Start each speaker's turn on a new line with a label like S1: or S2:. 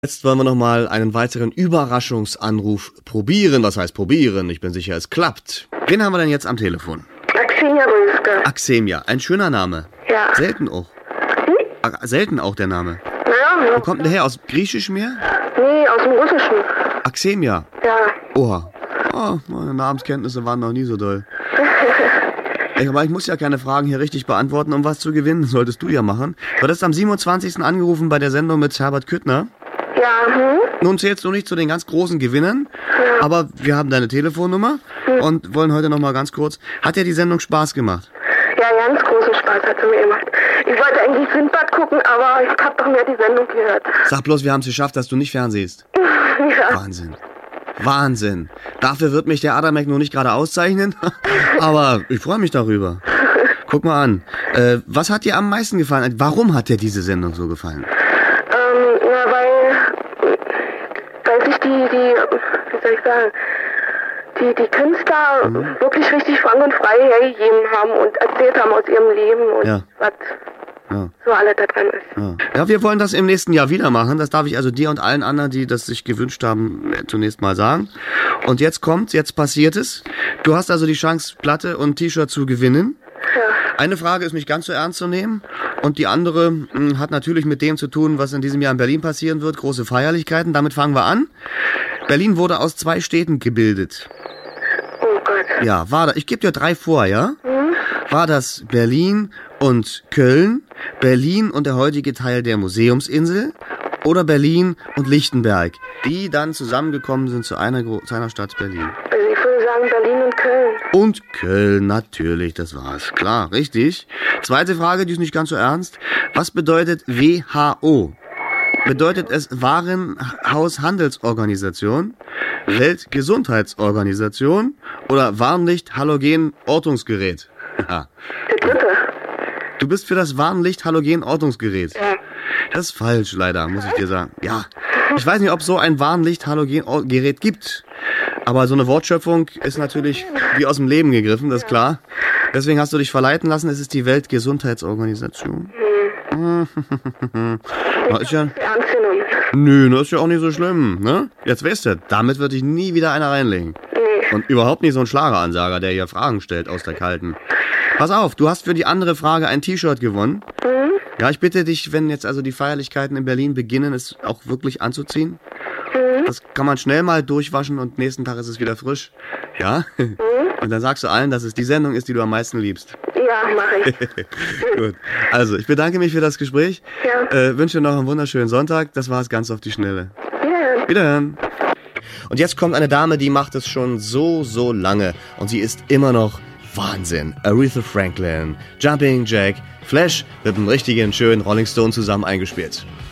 S1: Jetzt wollen wir nochmal einen weiteren Überraschungsanruf probieren. Was heißt probieren? Ich bin sicher, es klappt. Wen haben wir denn jetzt am Telefon?
S2: Axemia Röske.
S1: Axemia, ein schöner Name.
S2: Ja.
S1: Selten auch. Selten auch der Name.
S2: Ja.
S1: Wo kommt denn der her? Aus Griechisch mehr?
S2: Nee, aus dem Russischen.
S1: Axemia.
S2: Ja.
S1: Oha. Oh, meine Namenskenntnisse waren noch nie so doll. Aber ich muss ja keine Fragen hier richtig beantworten, um was zu gewinnen. Das solltest du ja machen. Du hattest am 27. angerufen bei der Sendung mit Herbert Küttner.
S2: Ja,
S1: Nun zählst du nicht zu den ganz großen Gewinnern, aber wir haben deine Telefonnummer und wollen heute nochmal ganz kurz. Hat dir die Sendung Spaß gemacht?
S2: Ja, ganz großen Spaß hat sie mir gemacht. Ich wollte eigentlich Sindbad gucken, aber ich hab doch mehr die Sendung gehört.
S1: Sag bloß, wir haben es geschafft, dass du nicht fernsiehst.
S2: Ja.
S1: Wahnsinn. Wahnsinn. Dafür wird mich der Adamek nur nicht gerade auszeichnen, aber ich freue mich darüber. Guck mal an. Was hat dir am meisten gefallen? Warum hat dir diese Sendung so gefallen?
S2: Na, weil sich wie soll ich sagen, die Künstler wirklich richtig frank und frei hergegeben haben und erzählt haben aus ihrem Leben und was so alles da dran ist.
S1: Ja, wir wollen das im nächsten Jahr wieder machen. Das darf ich also dir und allen anderen, die das sich gewünscht haben, zunächst mal sagen. Und jetzt passiert es. Du hast also die Chance, Platte und T-Shirt zu gewinnen.
S2: Ja.
S1: Eine Frage ist nicht ganz so ernst zu nehmen und die andere hat natürlich mit dem zu tun, was in diesem Jahr in Berlin passieren wird. Große Feierlichkeiten. Damit fangen wir an. Berlin wurde aus 2 Städten gebildet.
S2: Oh Gott.
S1: Ja, ich gebe dir 3 vor, ja? War das Berlin und Köln, Berlin und der heutige Teil der Museumsinsel oder Berlin und Lichtenberg, die dann zusammengekommen sind zu einer Stadt Berlin?
S2: Also ich würde sagen Berlin und Köln.
S1: Und Köln, natürlich, das war's. Klar, richtig. Zweite Frage, die ist nicht ganz so ernst. Was bedeutet WHO? Bedeutet es Warenhaushandelsorganisation, Weltgesundheitsorganisation oder Warnlicht-Halogen-Ortungsgerät?
S2: Der dritte.
S1: Du bist für das Warnlicht-Halogen-Ortungsgerät.
S2: Ja.
S1: Das ist falsch, leider, muss ich dir sagen. Ja, ich weiß nicht, ob es so ein Warnlicht-Halogen-Gerät gibt. Aber so eine Wortschöpfung ist natürlich wie aus dem Leben gegriffen, das ist klar. Deswegen hast du dich verleiten lassen, es ist die Weltgesundheitsorganisation. Ist ja,
S2: Ernst genommen.
S1: nö, das ist ja auch nicht so schlimm, ne? Jetzt weißt du, damit wird dich nie wieder einer reinlegen.
S2: Nee.
S1: Und überhaupt nicht so ein Schlageransager, der hier Fragen stellt aus der Kalten. Pass auf, du hast für die andere Frage ein T-Shirt gewonnen. Ja, ich bitte dich, wenn jetzt also die Feierlichkeiten in Berlin beginnen, es auch wirklich anzuziehen. Das kann man schnell mal durchwaschen und nächsten Tag ist es wieder frisch. Ja? Und dann sagst du allen, dass es die Sendung ist, die du am meisten liebst.
S2: Ja, mache ich.
S1: Gut. Also, ich bedanke mich für das Gespräch.
S2: Ja.
S1: Wünsche dir noch einen wunderschönen Sonntag. Das war es ganz auf die Schnelle.
S2: Ja.
S1: Wiederhören. Und jetzt kommt eine Dame, die macht es schon so lange. Und sie ist immer noch Wahnsinn. Aretha Franklin, Jumping Jack, Flash mit einem richtigen schönen Rolling Stone zusammen eingespielt.